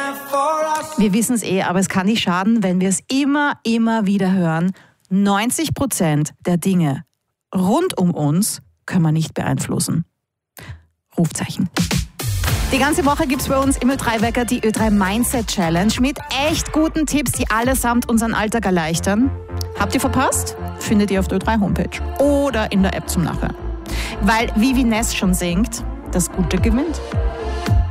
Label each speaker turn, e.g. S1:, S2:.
S1: Wir wissen es aber es kann nicht schaden, wenn wir es immer wieder hören. 90% der Dinge rund um uns können wir nicht beeinflussen. Rufzeichen. Die ganze Woche gibt es bei uns im Ö3-Wecker die Ö3 Mindset Challenge mit echt guten Tipps, die allesamt unseren Alltag erleichtern. Habt ihr verpasst? Findet ihr auf der Ö3 Homepage oder in der App zum Nachhören. Weil, wie Ness schon singt, das Gute gewinnt.